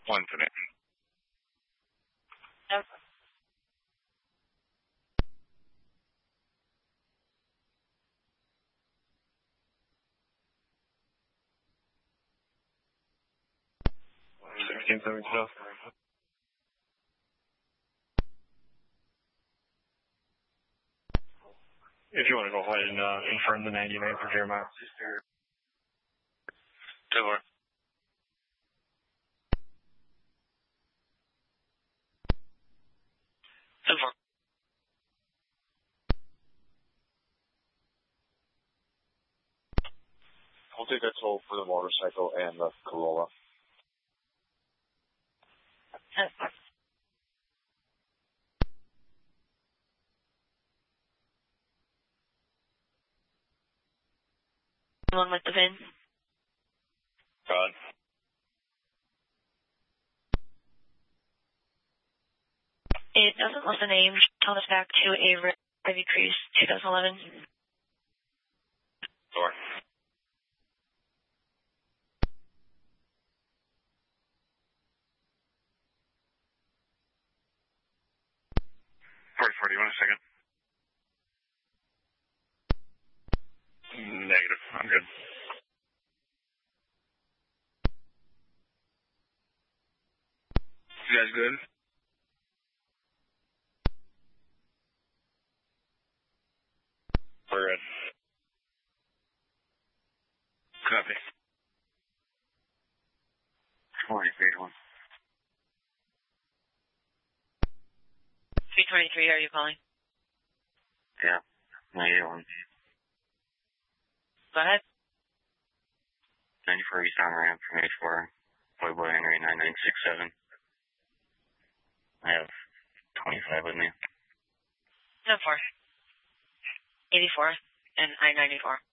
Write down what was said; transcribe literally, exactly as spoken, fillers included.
One today. Yep. sixteen seventy two. If you want to go ahead and uh, confirm the ninety-nine for Jeremiah. Two more. Two four. I'll take a toll for the motorcycle and the Corolla. One with the V I N. God. It doesn't list the name. Tell us back to a Ivy Crease twenty eleven. Door. forty-four, do you want a second? Negative. I'm good. You guys good? We're good. Copy. forty-three one. three twenty-three, are you calling? Yeah. ninety-one. Go ahead. ninety-four eastbound ramp from eighty-four. Playboy Henry nine nine six seven. I have twenty-five with me. ten four. eighty-four and I ninety-four.